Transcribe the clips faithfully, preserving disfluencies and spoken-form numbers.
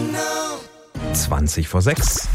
zwanzig vor sechs.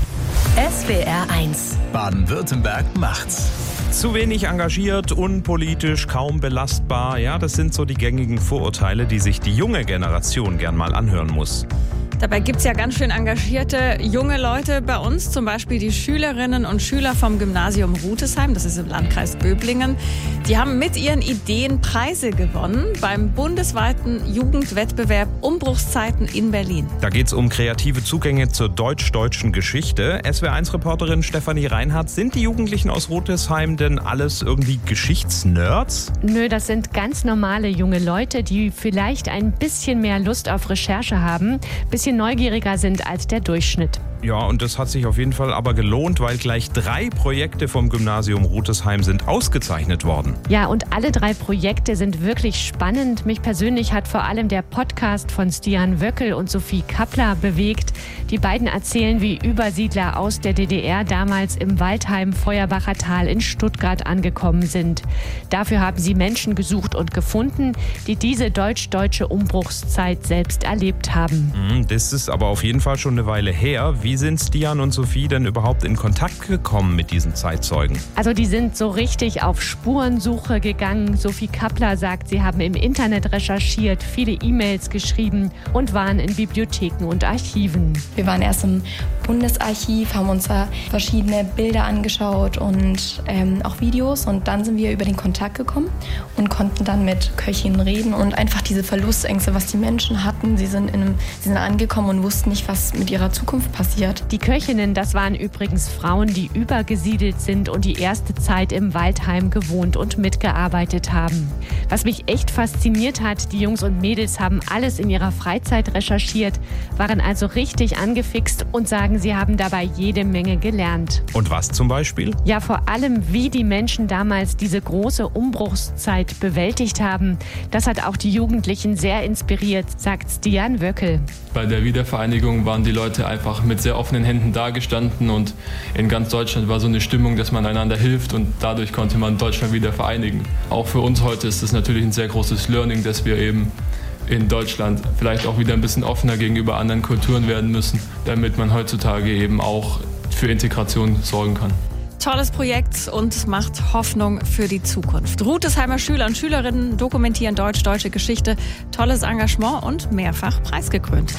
S W R eins. Baden-Württemberg macht's. Zu wenig engagiert, unpolitisch, kaum belastbar. Ja, das sind so die gängigen Vorurteile, die sich die junge Generation gern mal anhören muss. Dabei gibt es ja ganz schön engagierte junge Leute bei uns, zum Beispiel die Schülerinnen und Schüler vom Gymnasium Rutesheim, das ist im Landkreis Böblingen. Die haben mit ihren Ideen Preise gewonnen beim bundesweiten Jugendwettbewerb Umbruchszeiten in Berlin. Da geht es um kreative Zugänge zur deutsch-deutschen Geschichte. S W R eins Reporterin Stefanie Reinhardt, sind die Jugendlichen aus Rutesheim denn alles irgendwie Geschichtsnerds? Nö, das sind ganz normale junge Leute, die vielleicht ein bisschen mehr Lust auf Recherche haben, bisschen neugieriger sind als der Durchschnitt. Ja, und das hat sich auf jeden Fall aber gelohnt, weil gleich drei Projekte vom Gymnasium Rutesheim sind ausgezeichnet worden. Ja, und alle drei Projekte sind wirklich spannend. Mich persönlich hat vor allem der Podcast von Stian Wöckel und Sophie Kappler bewegt. Die beiden erzählen, wie Übersiedler aus der D D R damals im Waldheim-Feuerbacher Tal in Stuttgart angekommen sind. Dafür haben sie Menschen gesucht und gefunden, die diese deutsch-deutsche Umbruchszeit selbst erlebt haben. Das ist aber auf jeden Fall schon eine Weile her. Wie sind Stian und Sophie denn überhaupt in Kontakt gekommen mit diesen Zeitzeugen? Also die sind so richtig auf Spurensuche gegangen. Sophie Kappler sagt, sie haben im Internet recherchiert, viele E-Mails geschrieben und waren in Bibliotheken und Archiven. Wir waren erst im Bundesarchiv, haben uns da verschiedene Bilder angeschaut und ähm, auch Videos. Und dann sind wir über den Kontakt gekommen und konnten dann mit Köchinnen reden und einfach diese Verlustängste, was die Menschen hatten. Sie sind, in einem, sie sind angekommen und wussten nicht, was mit ihrer Zukunft passiert. Die Köchinnen, das waren übrigens Frauen, die übergesiedelt sind und die erste Zeit im Waldheim gewohnt und mitgearbeitet haben. Was mich echt fasziniert hat, die Jungs und Mädels haben alles in ihrer Freizeit recherchiert, waren also richtig angefixt und sagen, sie haben dabei jede Menge gelernt. Und was zum Beispiel? Ja, vor allem, wie die Menschen damals diese große Umbruchszeit bewältigt haben. Das hat auch die Jugendlichen sehr inspiriert, sagt Stian Wöckel. Bei der Wiedervereinigung waren die Leute einfach mit sehr offenen Händen dagestanden und in ganz Deutschland war so eine Stimmung, dass man einander hilft und dadurch konnte man Deutschland wieder vereinigen. Auch für uns heute ist das natürlich ein sehr großes Learning, dass wir eben in Deutschland vielleicht auch wieder ein bisschen offener gegenüber anderen Kulturen werden müssen, damit man heutzutage eben auch für Integration sorgen kann. Tolles Projekt und macht Hoffnung für die Zukunft. Rutesheimer Schüler und Schülerinnen dokumentieren deutsch-deutsche Geschichte. Tolles Engagement und mehrfach preisgekrönt.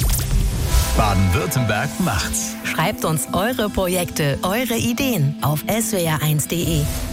Baden-Württemberg macht's. Schreibt uns eure Projekte, eure Ideen auf s w r eins punkt d e.